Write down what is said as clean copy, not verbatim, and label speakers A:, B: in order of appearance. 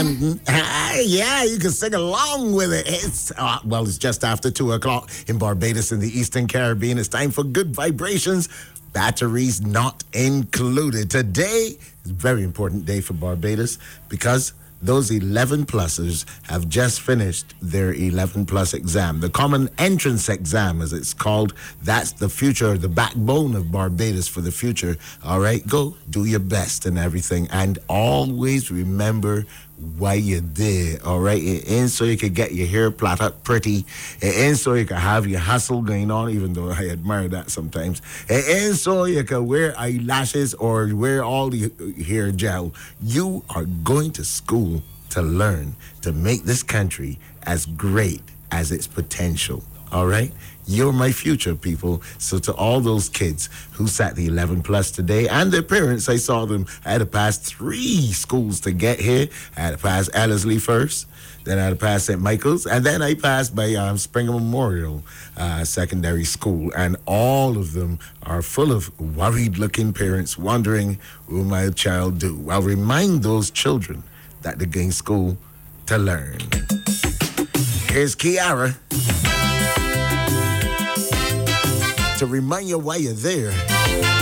A: And yeah, you can sing along with it. It's just after 2 o'clock in Barbados in the Eastern Caribbean. It's time for Good Vibrations. Batteries not included. Today is a very important day for Barbados because those 11 plussers have just finished their 11 plus exam. The common entrance exam, as it's called. That's the future, the backbone of Barbados for the future. All right, go do your best and everything. And always remember why you did. All right, it ain't so you could get your hair plait up pretty. It ain't so you could have your hustle going on, even though I admire that sometimes. It ain't so you could wear eyelashes or wear all the hair gel. You are going to school to learn to make this country as great as its potential. All right? You're my future, people. So to all those kids who sat the 11 plus today and their parents, I saw them. I had to pass 3 schools to get here. I had to pass Ellerslie first. Then I had to pass St. Michael's. And then I passed by Springer Memorial Secondary School. And all of them are full of worried-looking parents wondering, will my child do? I'll remind those children that they're going to school to learn. Here's Kiara to remind you why you're there.